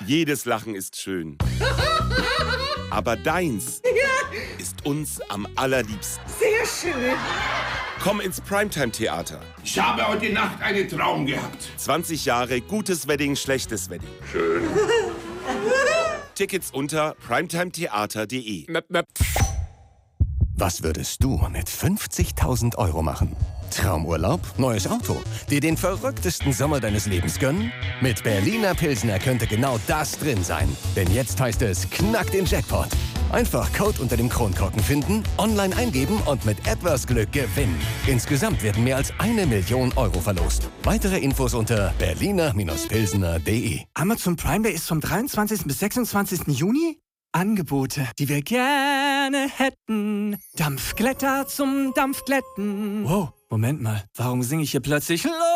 Jedes Lachen ist schön. Aber deins ist uns am allerliebsten. Sehr schön. Komm ins Primetime-Theater. Ich habe heute Nacht einen Traum gehabt. 20 Jahre gutes Wedding, schlechtes Wedding. Schön. Tickets unter primetimetheater.de. Was würdest du mit 50.000 € machen? Traumurlaub? Neues Auto? Dir den verrücktesten Sommer deines Lebens gönnen? Mit Berliner Pilsner könnte genau das drin sein. Denn jetzt heißt es Knack den Jackpot. Einfach Code unter dem Kronkorken finden, online eingeben und mit etwas Glück gewinnen. Insgesamt werden mehr als 1 Million € verlost. Weitere Infos unter berliner-pilsner.de. Amazon Prime Day ist vom 23. bis 26. Juni? Angebote, die wir gerne hätten. Dampfglätter zum Dampfglätten. Wow, Moment mal, warum singe ich hier plötzlich